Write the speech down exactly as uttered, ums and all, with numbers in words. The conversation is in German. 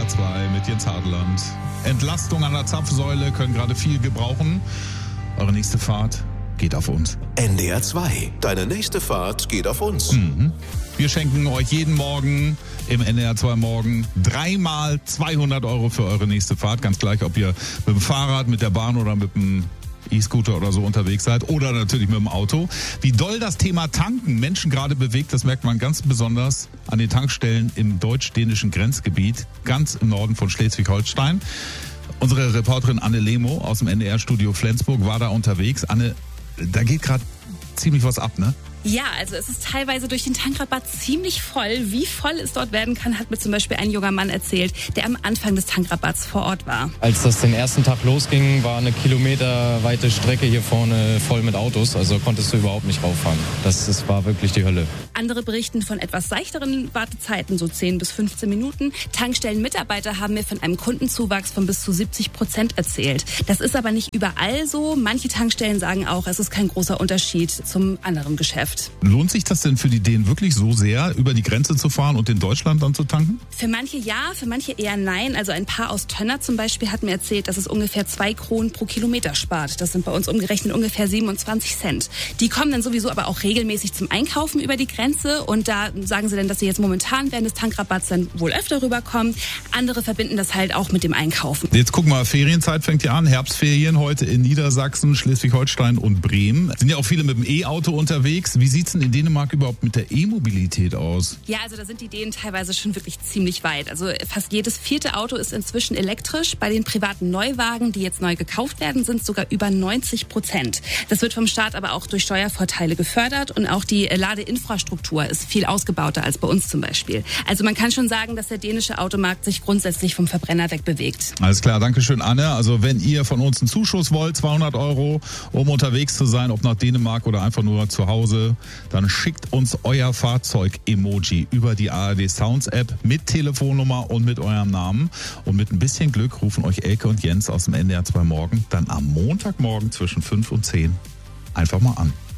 zwei mit Jens Hartland. Entlastung an der Zapfsäule, können gerade viel gebrauchen. Eure nächste Fahrt geht auf uns. N D R zwei, deine nächste Fahrt geht auf uns. Mhm. Wir schenken euch jeden Morgen im N D R zwei Morgen dreimal zweihundert Euro für eure nächste Fahrt. Ganz gleich, ob ihr mit dem Fahrrad, mit der Bahn oder mit dem E-Scooter oder so unterwegs seid oder natürlich mit dem Auto. Wie doll das Thema Tanken Menschen gerade bewegt, das merkt man ganz besonders an den Tankstellen im deutsch-dänischen Grenzgebiet, ganz im Norden von Schleswig-Holstein. Unsere Reporterin Anne Lemo aus dem N D R-Studio Flensburg war da unterwegs. Anne, da geht gerade ziemlich was ab, ne? Ja, also es ist teilweise durch den Tankrabatt ziemlich voll. Wie voll es dort werden kann, hat mir zum Beispiel ein junger Mann erzählt, der am Anfang des Tankrabatts vor Ort war. Als das den ersten Tag losging, war eine kilometerweite Strecke hier vorne voll mit Autos. Also konntest du überhaupt nicht rauffahren. Das, das war wirklich die Hölle. Andere berichten von etwas seichteren Wartezeiten, so zehn bis fünfzehn Minuten. Tankstellenmitarbeiter haben mir von einem Kundenzuwachs von bis zu siebzig Prozent erzählt. Das ist aber nicht überall so. Manche Tankstellen sagen auch, es ist kein großer Unterschied zum anderen Geschäft. Lohnt sich das denn für die Dänen wirklich so sehr, über die Grenze zu fahren und in Deutschland dann zu tanken? Für manche ja, für manche eher nein. Also ein Paar aus Tönner zum Beispiel hat mir erzählt, dass es ungefähr zwei Kronen pro Kilometer spart. Das sind bei uns umgerechnet ungefähr siebenundzwanzig Cent. Die kommen dann sowieso aber auch regelmäßig zum Einkaufen über die Grenze. Und da sagen sie dann, dass sie jetzt momentan während des Tankrabatts dann wohl öfter rüberkommen. Andere verbinden das halt auch mit dem Einkaufen. Jetzt guck mal, Ferienzeit fängt ja an. Herbstferien heute in Niedersachsen, Schleswig-Holstein und Bremen. Sind ja auch viele mit dem E-Auto unterwegs. Wie sieht's denn in Dänemark überhaupt mit der E-Mobilität aus? Ja, also da sind die Dänen teilweise schon wirklich ziemlich weit. Also fast jedes vierte Auto ist inzwischen elektrisch. Bei den privaten Neuwagen, die jetzt neu gekauft werden, sind es sogar über neunzig Prozent. Das wird vom Staat aber auch durch Steuervorteile gefördert und auch die Ladeinfrastruktur ist viel ausgebauter als bei uns zum Beispiel. Also man kann schon sagen, dass der dänische Automarkt sich grundsätzlich vom Verbrenner wegbewegt. Alles klar, danke schön, Anne. Also wenn ihr von uns einen Zuschuss wollt, zweihundert Euro, um unterwegs zu sein, ob nach Dänemark oder einfach nur zu Hause, dann schickt uns euer Fahrzeug-Emoji über die A R D Sounds App mit Telefonnummer und mit eurem Namen. Und mit ein bisschen Glück rufen euch Elke und Jens aus dem N D R zwei Morgen dann am Montagmorgen zwischen fünf und zehn einfach mal an.